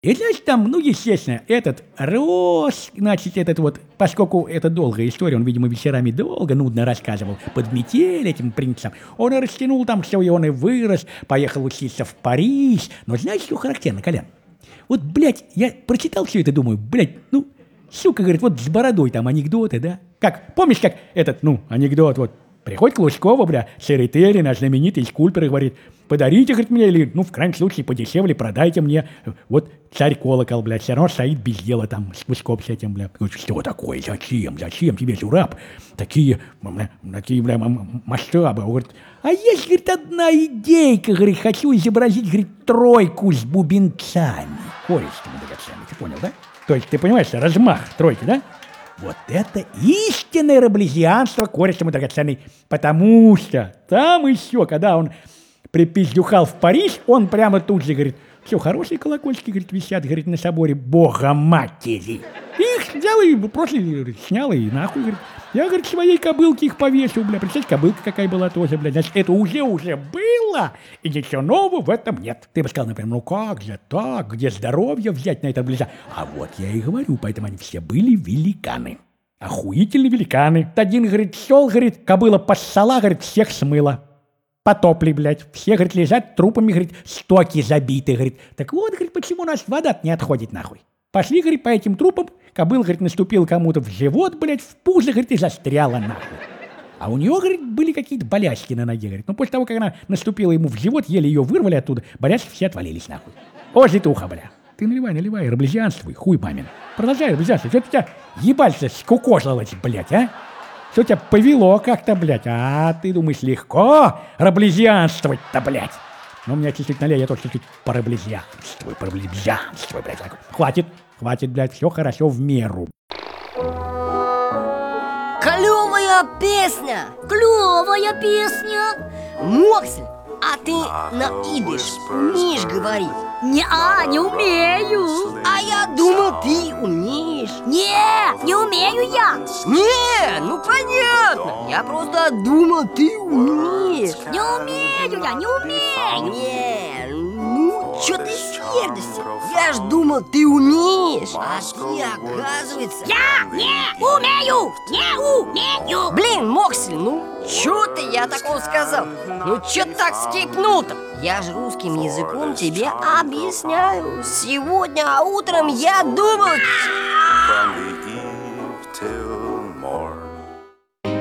И, значит, там, ну, естественно, этот рос, значит, этот вот, поскольку это долгая история, он, видимо, вечерами долго, нудно рассказывал под метель этим принцам, он растянул там все, и он и вырос, поехал учиться в Париж. Но знаешь, что характерно, Колян? Вот, блядь, я прочитал все это, думаю, блядь, ну, сука, говорит, вот с бородой там анекдоты, да? Как, помнишь, как этот, ну, анекдот, вот, приходит к Лужкову, бля, Церетели, наш знаменитый скульптор, и говорит, подарите, говорит, мне, или, ну, в крайнем случае, подешевле продайте мне, вот, царь колокол, бля, все равно стоит без дела там, с Лужков с этим, бля. Говорит, что такое, зачем тебе, жураб, такие, бля, масштабы? Он говорит, а есть, говорит, одна идейка, говорит, хочу изобразить, говорит, тройку с бубенцами, користыми драгоценными, ты понял, да? То есть, ты понимаешь, размах тройки, да? Вот это истинное раблезианство користым и драгоценный, потому что там еще, когда он припиздюхал в Париж, он прямо тут же говорит, все, хорошие колокольчики, говорит, висят, говорит, на соборе Бога Матери. Их взял и просто снял и нахуй, говорит. Я, говорит, своей кобылке их повесил, бля. Представляете, кобылка какая была тоже, бля. Значит, это уже было, и ничего нового в этом нет. Ты бы сказал, например, ну как же так, где здоровье взять на это близа? А вот я и говорю, поэтому они все были великаны. Охуительные великаны. Один, говорит, шел, говорит, кобыла поссала, говорит, всех смыла. Потопли, блядь. Все, говорит, лежат трупами, говорит, стоки забиты, говорит. Так вот, говорит, почему у нас вода не отходит нахуй. Пошли, говорит, по этим трупам, кобыла, говорит, наступил кому-то в живот, блядь, в пузо, говорит, и застряла нахуй. А у нее, говорит, были какие-то болячки на ноге, говорит. Но после того, как она наступила ему в живот, еле ее вырвали оттуда, болячки все отвалились нахуй. О, житуха, бля. Ты наливай, раблезианствуй, хуй мамин. Продолжай раблезианствовать. Что ты тебя ебальца скукожилась, блядь, а? Что тебя повело как-то, блядь? А ты думаешь, легко раблезианствовать-то, блядь? Ну, у меня чуть-чуть налей, я тоже чуть-чуть пораблезианствую, блядь. Хватит, блядь, все хорошо в меру. Клевая песня! Моксель, а ты на идиш умеешь говорить? Не умею. А я думал, ты умеешь. Не умею я. Не, ну понятно. Я просто думал, ты умеешь. Не умею я, не умею. Не, ну чё ты сердишься? Я ж думал, ты умеешь. А ты, оказывается... Я не умею. Блин, Моксель, ну чё ты, я такого сказал? Ну чё так скипнул-то? Я же русским языком тебе объясняю. Сегодня утром я думал...